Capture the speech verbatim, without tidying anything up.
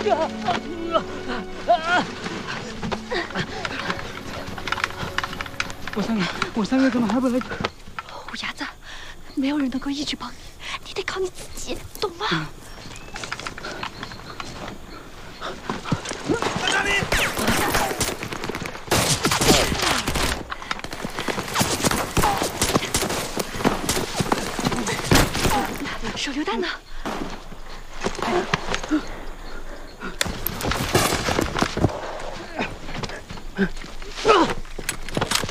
我三爷，我三爷怎么还不来？ 虎牙子，没有人能够一直帮你，你得靠你自己，懂吗？嗯在哪里？ 手榴弹呢？